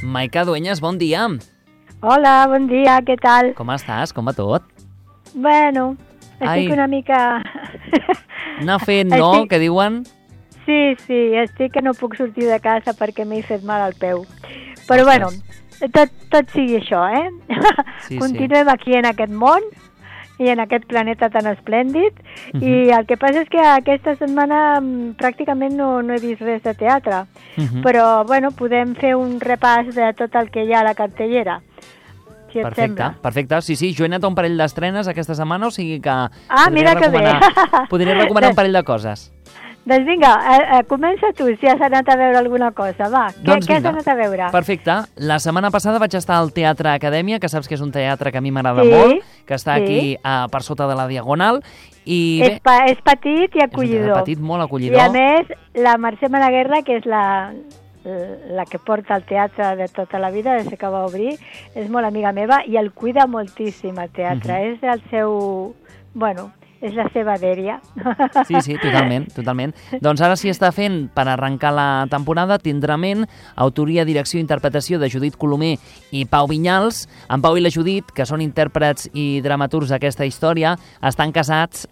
Maica Dueñas, bon dia. Hola, bon dia, què tal? Com estàs? Com va tot? Bueno, estic una mica... Anar fent, no?, que diuen? Sí, estic que no puc sortir de casa perquè m'he fet mal al peu. Però bueno, tot sigui això, eh? Sí, Continuem aquí en aquest món i en aquest planeta tan esplèndid. I el que passa és que aquesta setmana pràcticament no he vist res de teatre. Però, bueno, podem fer un repàs de tot el que hi ha a la cartellera. Si et sembla. Perfecte. Sí, jo he anat a un parell d'estrenes aquesta setmana, o sigui que... mira que bé! Podria recomanar un parell de coses. Doncs vinga, comença tu, si has anat a veure alguna cosa, va. Doncs què has anat a veure? Perfecte. La setmana passada vaig estar al Teatre Acadèmia, que saps que és un teatre que a mi m'agrada molt, que està aquí per sota de la Diagonal. I és petit i acollidor. És petit, molt acollidor. I a més, la Mercè Malaguerra, que és la que porta el teatre de tota la vida, des que va obrir, és molt amiga meva i el cuida moltíssim, el teatre. És el seu... Bueno, és la seva dèria. Sí, totalment. Doncs ara s'hi està fent, per arrencar la temporada, Tindrament, autoria, direcció i interpretació de Judit Colomer i Pau Vinyals. En Pau i la Judit, que són intèrprets i dramaturgs d'aquesta història, estan cansats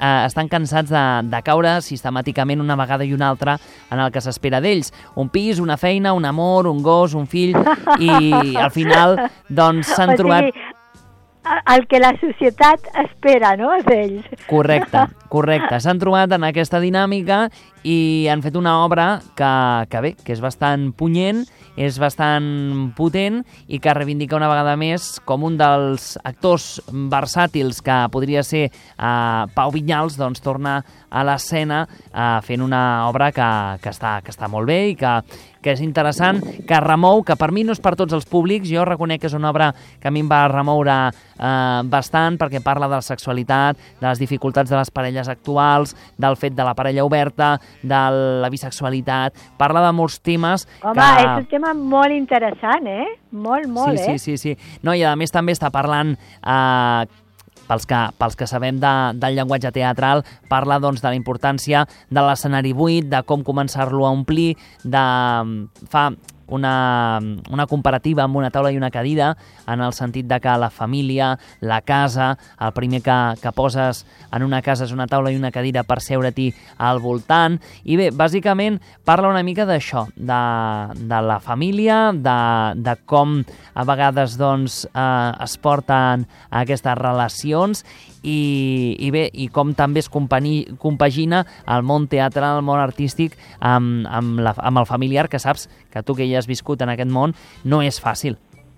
de caure sistemàticament una vegada i una altra en el que s'espera d'ells. Un pis, una feina, un amor, un gos, un fill, i al final doncs s'han trobat... El que la societat espera, no?, d'ells. Correcte. S'han trobat en aquesta dinàmica i han fet una obra que és bastant punyent, és bastant potent i que reivindica una vegada més com un dels actors versàtils que podria ser Pau Vinyals, doncs torna a l'escena fent una obra que està molt bé i que és interessant, que remou, que per mi no és per tots els públics. Jo reconec que és una obra que a mi em va remoure bastant, perquè parla de la sexualitat, de les dificultats de les parelles actuals, del fet de la parella oberta, de la bisexualitat, parla de molts temes... Home, és un tema molt interessant, eh? Molt, eh? Sí. No, i a més també està parlant... Pels que sabem del llenguatge teatral, parla doncs, de la importància de l'escenari buit, de com començar-lo a omplir, fa una comparativa amb una taula i una cadira, en el sentit de que la família, la casa, el primer que poses en una casa és una taula i una cadira per seure-t'hi al voltant. I bé, bàsicament parla una mica d'això, de la família, de com a vegades doncs, es porten aquestes relacions i bé, i com també es compagina el món teatral, el món artístic amb el familiar, que saps que tu que hi has viscut en aquest món no és fàcil.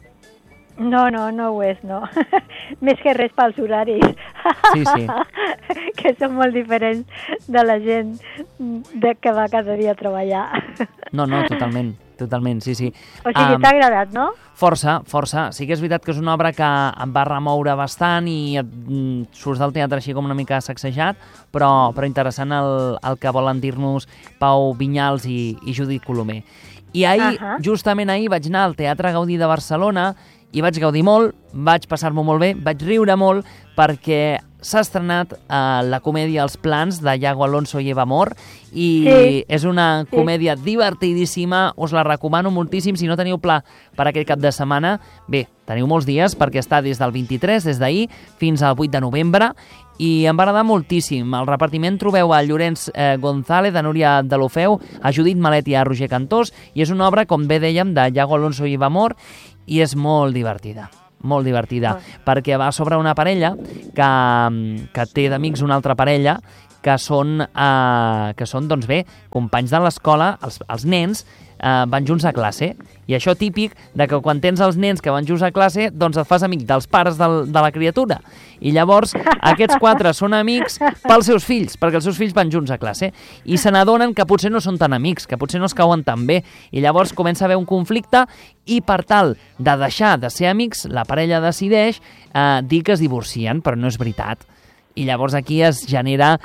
No ho és, no. Més que res pels horaris. Sí. Que són molt diferents de la gent que va cada dia a treballar. No, totalment, sí. O sigui, t'ha agradat, no? Força. Sí que és veritat que és una obra que em va remoure bastant i surts del teatre així com una mica sacsejat, però interessant el que volen dir-nos Pau Vinyals i Judit Colomer. I justament ahir vaig anar al Teatre Gaudí de Barcelona i vaig gaudir molt, vaig passar-m'ho molt bé, vaig riure molt perquè s'ha estrenat la comèdia Els plans de Iago Alonso i Eva Mor i és una comèdia divertidíssima, us la recomano moltíssim. Si no teniu pla per aquest cap de setmana, bé, teniu molts dies perquè està des del 23, des d'ahir, fins al 8 de novembre i em va agradar moltíssim. Al repartiment trobeu a Llorenç González, a Núria de l'Ofeu, a Judit Malet i a Roger Cantós, i és una obra, com bé dèiem, de Iago Alonso i Eva Mor, i és molt divertida, perquè va sobre una parella que té d'amics una altra parella que són doncs bé, companys de l'escola, els nens van junts a classe, i això típic de que quan tens els nens que van junts a classe doncs et fas amic dels pares de la criatura, i llavors aquests quatre són amics pels seus fills, perquè els seus fills van junts a classe i se n'adonen que potser no són tan amics, que potser no es cauen tan bé, i llavors comença a haver un conflicte i per tal de deixar de ser amics la parella decideix dir que es divorcien, però no és veritat. I llavors aquí es genera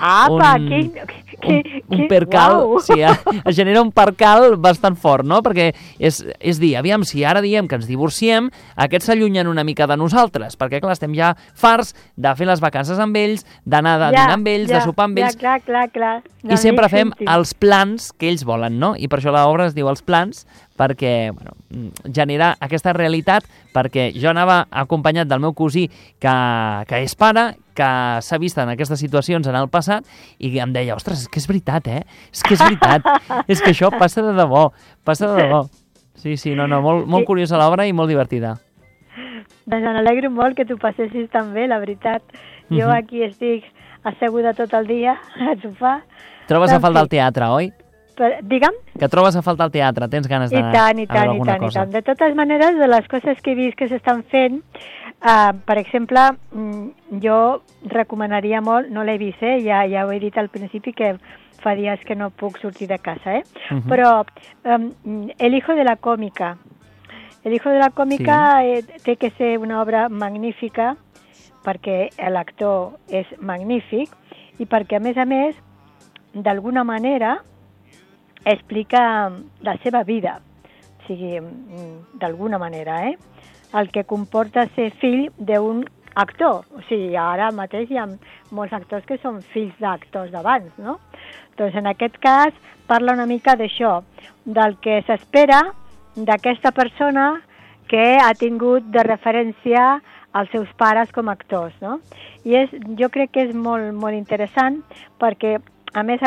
un percal, uau. sí, es genera un percal bastant fort, no? Perquè és dir, aviam, si ara diem que ens divorciem, aquests s'allunyen una mica de nosaltres, perquè clar, estem ja farts de fer les vacances amb ells, d'anar a dinar amb ells, de sopar amb ells, clar. i sempre fem els plans que ells volen, no? I per això l'obra es diu Els plans, perquè genera aquesta realitat, perquè jo anava acompanyat del meu cosí que és pare, que s'ha vist en aquestes situacions en el passat i em deia, ostres, és que és veritat, és que és veritat, és que això passa de debò, Sí, molt curiosa l'obra i molt divertida. Doncs m'alegro molt que tu passessis tan bé, la veritat. Jo aquí estic asseguda tot el dia al sofà. Trobes a faltar el teatre, oi? Digue'm? Que trobes a faltar el teatre, tens ganes de veure alguna cosa. De totes maneres, de les coses que he vist que s'estan fent, per exemple, jo recomanaria molt, no l'he vist, ja ho he dit al principi que fa dies que no puc sortir de casa, però El hijo de la cómica. El hijo de la cómica té que ser una obra magnífica perquè l'actor és magnífic i perquè, a més, d'alguna manera explica la seva vida, o sigui, d'alguna manera, el que comporta ser fill d'un actor. O sigui, ara mateix hi ha molts actors que són fills d'actors d'abans, no? Doncs en aquest cas parla una mica d'això, del que s'espera d'aquesta persona que ha tingut de referència als seus pares com a actors, no? I jo crec que és molt, molt interessant perquè, a més,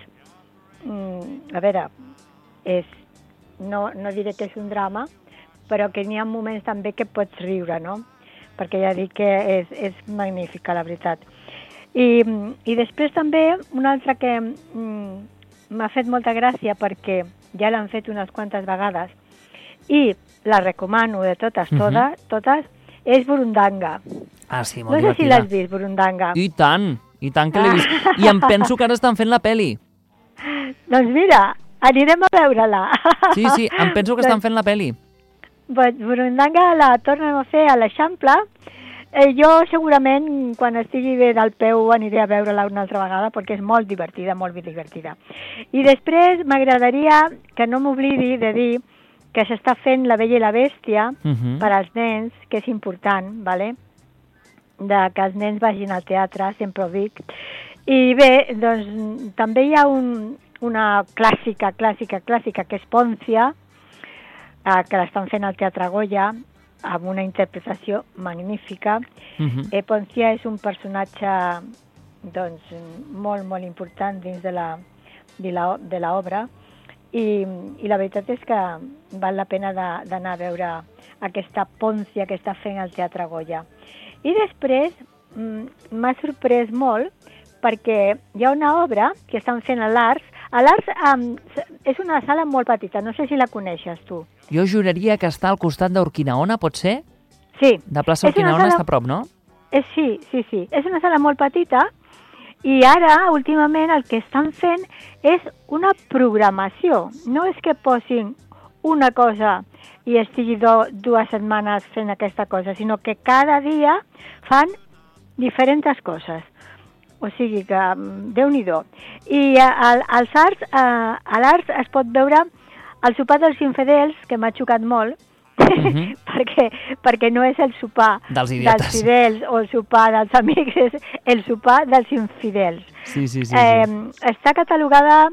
a veure, no diré que és un drama, però que n'hi ha moments també que pots riure, no? Perquè ja dic que és magnífica, la veritat. I després també, una altra que m'ha fet molta gràcia perquè ja l'han fet unes quantes vegades i la recomano de totes, és Burundanga. Ah, sí, molt divertida. No sé si l'has vist, Burundanga. I tant que l'he vist. I em penso que ara estan fent la peli. Doncs mira, anirem a veure-la. Sí, em penso que estan fent la peli. Burundanga la tornem a fer a l'Eixample. Jo segurament, quan estigui bé del peu, aniré a veure-la una altra vegada perquè és molt divertida, molt ben divertida. I després m'agradaria que no m'oblidi de dir que s'està fent La Bella i la Bèstia per als nens, que és important, ¿vale? Que els nens vagin al teatre, sempre ho dic. I bé, doncs també hi ha una clàssica, que és Pòncia, que l'estan fent al Teatre Goya, amb una interpretació magnífica. Pòncia és un personatge doncs, molt, molt important dins de l'obra i la veritat és que val la pena d'anar a veure aquesta Pòncia que està fent al Teatre Goya. I després m'ha sorprès molt perquè hi ha una obra que estan fent a l'Arts. A l'Arts és una sala molt petita, no sé si la coneixes tu. Jo juraria que està al costat d'Urquinaona, pot ser? Sí. De plaça Urquinaona està a prop, no? Sí. És una sala molt petita i ara, últimament, el que estan fent és una programació. No és que posin una cosa i estigui 2 setmanes fent aquesta cosa, sinó que cada dia fan diferents coses. O sigui que, Déu-n'hi-do. I a l'Arts es pot veure el sopar dels infidels, que m'ha xocat molt, perquè no és el sopar dels fidels o el sopar dels amics, és el sopar dels infidels. Sí. Està catalogada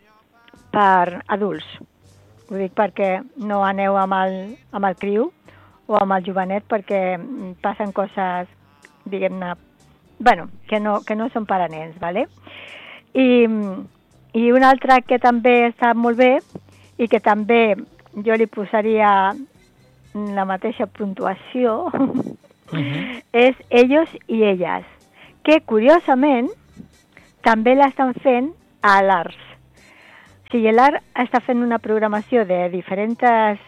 per adults. Ho dic perquè no aneu amb el criu o amb el jovenet, perquè passen coses, diguem-ne, que no són per a nens, ¿vale? I un altre que també està molt bé i que també jo li posaria la mateixa puntuació és Ellos y Ellas, que curiosament també l'estan fent a l'Arts. O sigui, l'Arts està fent una programació de diferents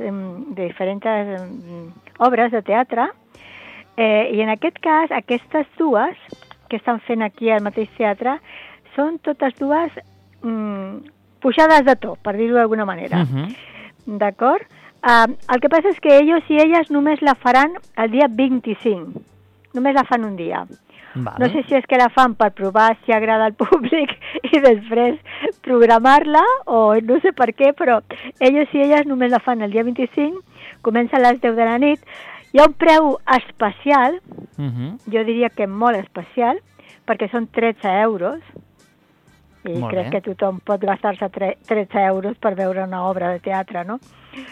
obres de teatre i en aquest cas aquestes dues que estan fent aquí al mateix teatre són totes dues pujades de to, per dir-ho d'alguna manera. D'acord? El que passa és que Ellos i Elles només la faran el dia 25, només la fan un dia. Vale. No sé si és que la fan per provar si agrada al públic i després programar-la, o no sé per què, però ells i elles només la fan el dia 25, comença a les 10 de la nit. Hi ha un preu especial, jo diria que molt especial, perquè són 13 euros, i crec que tothom pot gastar-se 13 euros per veure una obra de teatre, no?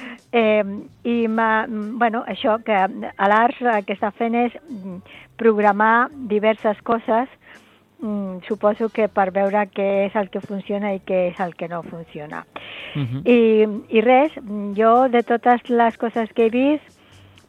Bueno, això, que a l'Arts el que està fent és programar diverses coses, suposo que per veure què és el que funciona i què és el que no funciona. I res, jo de totes les coses que he vist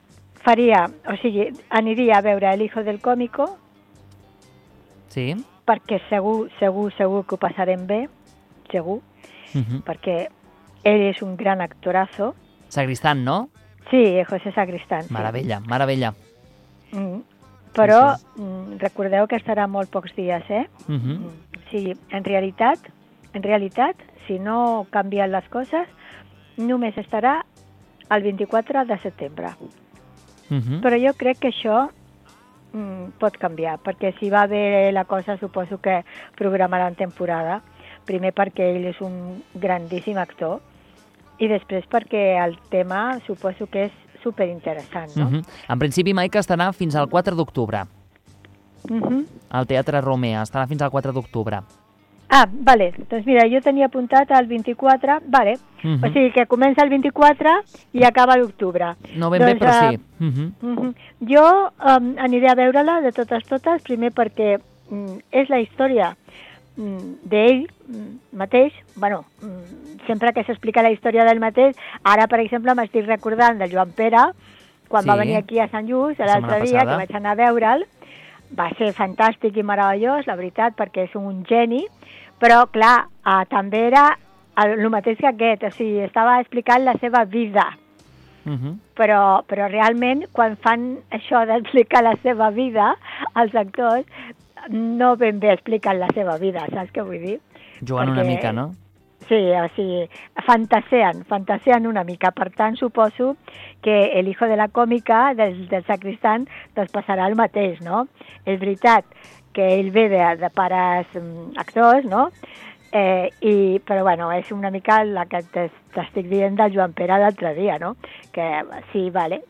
aniria a veure El hijo del cómico, sí, perquè segur que ho passarem bé, segur, perquè ell és un gran actorazo. Sagristán, no? Sí, José Sagristán. Sí. Meravella. Però recordeu que estarà molt pocs dies, Sí, en realitat, si no canvien les coses, només estarà el 24 de setembre. Però jo crec que això pot canviar, perquè si va bé la cosa suposo que programaran temporada, primer perquè ell és un grandíssim actor i després perquè el tema suposo que és superinteressant, no? En principi, Maica, estarà fins al 4 d'octubre. Al Teatre Romea, estarà fins al 4 d'octubre. Ah, vale, doncs mira, jo tenia apuntat el 24, vale, o sigui que comença el 24 i acaba l'octubre. No ben bé, però sí. Jo aniré a veure-la de totes, primer perquè és la història d'ell mateix, bueno, sempre que s'explica la història del mateix, ara, per exemple, m'estic recordant del Joan Pere, quan va venir aquí a Sant Just, l'altre dia, que vaig anar a veure'l, va ser fantàstic i meravellós, la veritat, perquè és un geni, però, clar, també era el mateix que aquest, o sigui, estava explicant la seva vida. Però realment, quan fan això d'explicar la seva vida, els actors no ben bé expliquen la seva vida, saps què vull dir? Jugant una mica, no? Sí, o sigui, fantaseen una mica. Per tant, suposo que El hijo de la cómica del Sagristán doncs passarà el mateix, no? És veritat que ell ve de pares actors, no? Però bueno, és una mica la que t'estic dient del Joan Pere l'altre dia, no? Que sí, vale,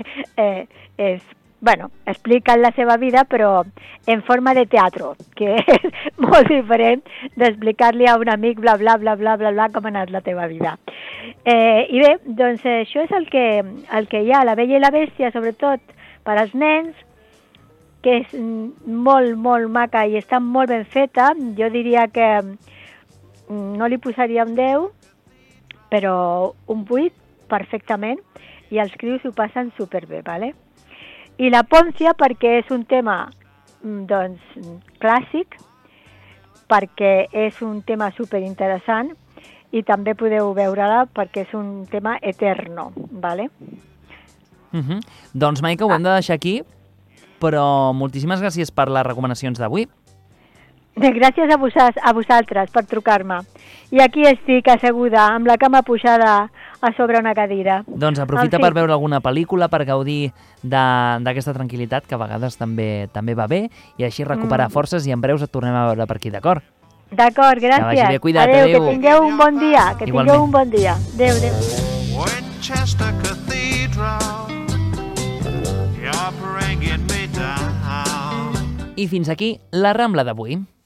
bueno, expliquen la seva vida però en forma de teatre, que és molt diferent d'explicar-li a un amic bla bla bla bla bla bla com ha anat la teva vida. I bé, doncs això és el que hi ha, La Bella i la Bèstia, sobretot per als nens, que és molt, molt maca i està molt ben feta. Jo diria que no li posaria un 10, però un 8 perfectament, i els crios ho passen superbé, ¿vale? I la Pòncia perquè és un tema doncs clàssic, perquè és un tema superinteressant i també podeu veure-la perquè és un tema eterno, ¿vale? Doncs, Maica, ho hem de deixar aquí, però moltíssimes gràcies per les recomanacions d'avui. Gràcies a vosaltres per trucar-me. I aquí estic asseguda, amb la cama pujada a sobre una cadira. Doncs aprofita per veure alguna pel·lícula, per gaudir d'aquesta tranquil·litat, que a vegades també va bé, i així recuperar forces, i en breus et tornem a veure per aquí, d'acord? D'acord, gràcies. Que vagi bé, cuida't, adéu. Que tingueu un bon dia. Tingueu un bon dia. Adéu, adéu. Winchester Cathedral, you're bringing me down. I fins aquí la Rambla d'avui.